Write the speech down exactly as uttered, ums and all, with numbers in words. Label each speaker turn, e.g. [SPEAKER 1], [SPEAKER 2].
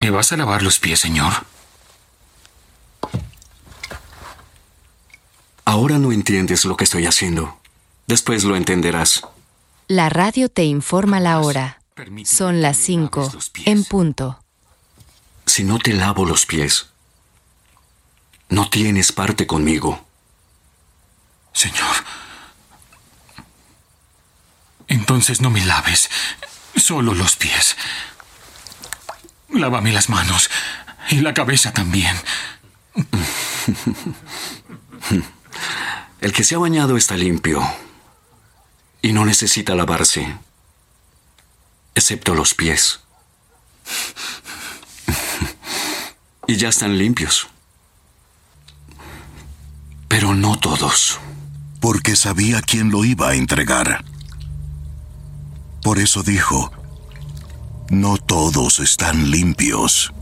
[SPEAKER 1] ¿Me vas a lavar los pies, señor?
[SPEAKER 2] Ahora no entiendes lo que estoy haciendo. Después lo entenderás.
[SPEAKER 3] La radio te informa la hora. Son las cinco, en punto.
[SPEAKER 2] Si no te lavo los pies, no tienes parte conmigo.
[SPEAKER 1] Señor, entonces no me laves, solo los pies. Lávame las manos y la cabeza también.
[SPEAKER 2] El que se ha bañado está limpio y no necesita lavarse, excepto los pies. Y ya están limpios. Pero no todos.
[SPEAKER 4] Porque sabía quién lo iba a entregar. Por eso dijo, no todos están limpios.